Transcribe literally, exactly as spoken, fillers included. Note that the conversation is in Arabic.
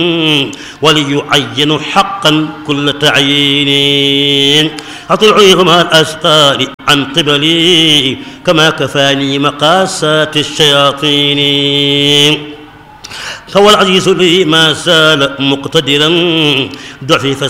وليعين حقا كل تعيين أطلعيه مع الأسقال عن قبلي كما كفاني مقاسات الشياطين. فهو العزيز لي ما زال مقتدرا ضعفي